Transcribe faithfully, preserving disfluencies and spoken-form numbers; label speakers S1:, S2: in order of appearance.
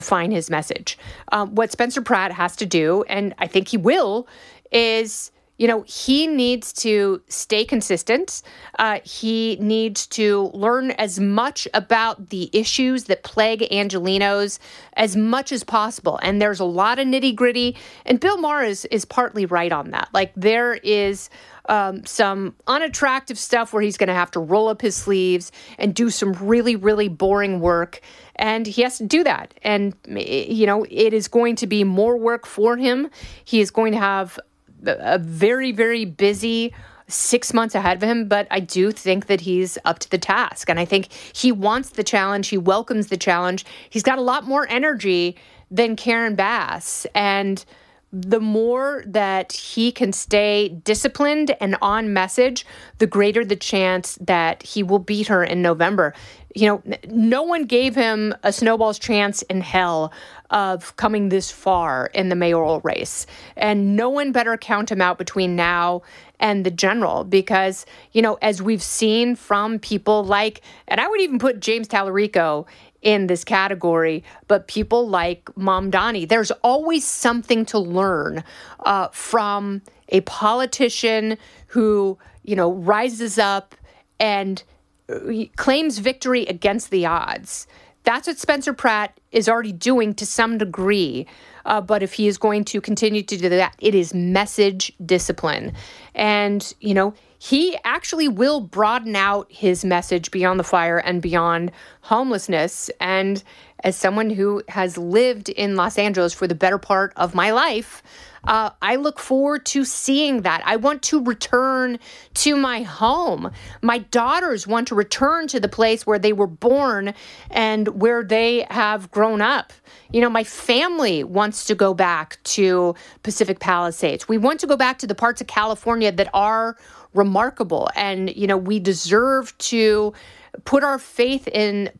S1: refine his message. Um, what Spencer Pratt has to do, and I think he will, is, you know, he needs to stay consistent. Uh, he needs to learn as much about the issues that plague Angelenos as much as possible. And there's a lot of nitty gritty. And Bill Maher is, is partly right on that. Like, there is um, some unattractive stuff where he's going to have to roll up his sleeves and do some really, really boring work. And he has to do that. And, you know, it is going to be more work for him. He is going to have a very, very busy six months ahead of him, but I do think that he's up to the task. And I think he wants the challenge. He welcomes the challenge. He's got a lot more energy than Karen Bass. And the more that he can stay disciplined and on message, the greater the chance that he will beat her in November. You know, no one gave him a snowball's chance in hell of coming this far in the mayoral race. And no one better count him out between now and the general, because, you know, as we've seen from people like, and I would even put James Tallarico in this category, but people like Mamdani, there's always something to learn uh, from a politician who, you know, rises up and claims victory against the odds. That's what Spencer Pratt is already doing to some degree. Uh, but if he is going to continue to do that, it is message discipline. And, you know, he actually will broaden out his message beyond the fire and beyond homelessness. And as someone who has lived in Los Angeles for the better part of my life, Uh, I look forward to seeing that. I want to return to my home. My daughters want to return to the place where they were born and where they have grown up. You know, my family wants to go back to Pacific Palisades. We want to go back to the parts of California that are remarkable. And, you know, we deserve to put our faith in